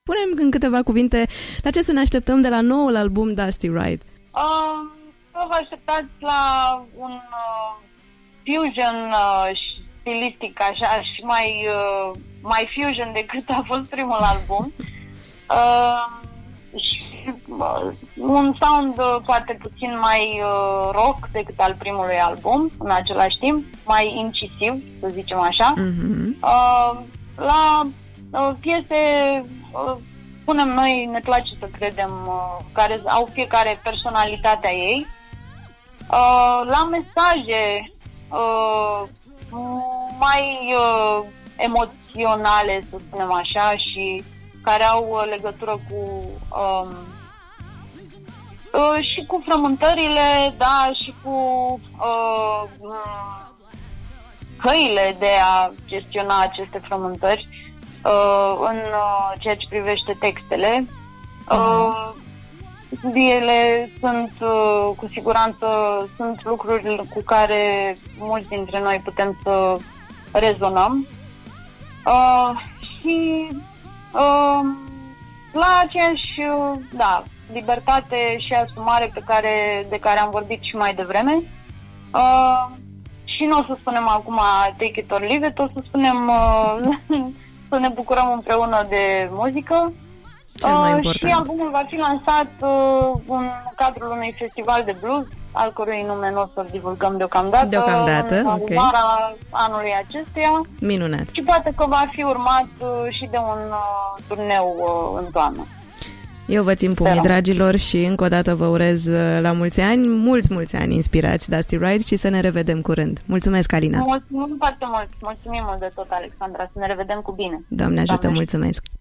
Spune-mi în câteva cuvinte la ce să ne așteptăm de la noul album Dusty Ride. Vă așteptați la un fusion stilistic așa și mai fusion decât a fost primul album. Și un sound foarte puțin mai rock decât al primului album, în același timp, mai incisiv, să zicem așa. La piese, spunem noi, ne place să credem, care au fiecare personalitatea ei. La mesaje mai emoționale, să spunem așa, și care au legătură cu și cu frământările, da, și cu căile de a gestiona aceste frământări în ceea ce privește textele. Ele sunt, cu siguranță, sunt lucruri cu care mulți dintre noi putem să rezonăm. Și la aceeași, da, libertate și asumare de care am vorbit și mai devreme. Și nu o să spunem acum take it or leave it, o să spunem să ne bucurăm împreună de muzică. Și albumul va fi lansat în cadrul unui festival de blues, al cărui nume nu o să-l divulgăm deocamdată, în vara anului acestuia. Minunat. Și poate că va fi urmat și de un turneu în toamnă. Eu vă țin pumnii, dragilor, și încă o dată vă urez la mulți ani, mulți ani inspirați Dusty Ride și să ne revedem curând. Mulțumesc, Alina! Mulțumim foarte mult! Mulțumim mult de tot, Alexandra! Să ne revedem cu bine! Doamne ajută, mulțumesc!